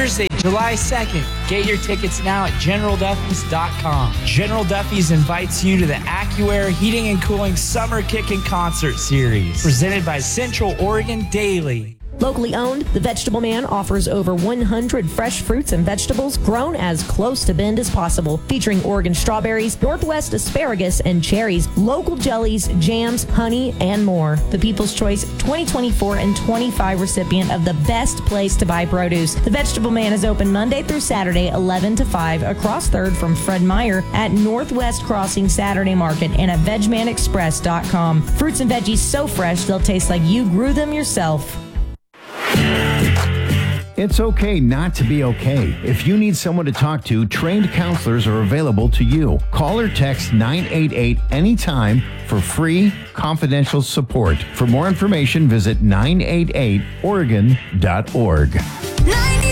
Thursday, July 2nd. Get your tickets now at GeneralDuffy's.com. General Duffy's invites you to the AccuAir Heating and Cooling Summer Kickin' Concert Series, presented by Central Oregon Daily. Locally owned, The Vegetable Man offers over 100 fresh fruits and vegetables grown as close to Bend as possible, featuring Oregon strawberries, Northwest asparagus and cherries, local jellies, jams, honey, and more. The People's Choice 2024 and 25 recipient of the best place to buy produce. The Vegetable Man is open Monday through Saturday, 11 to 5, across 3rd from Fred Meyer at Northwest Crossing Saturday Market and at VegManExpress.com. Fruits and veggies so fresh they'll taste like you grew them yourself. It's okay not to be okay. If you need someone to talk to, trained counselors are available to you. Call or text 988 anytime for free, confidential support. For more information, visit 988oregon.org.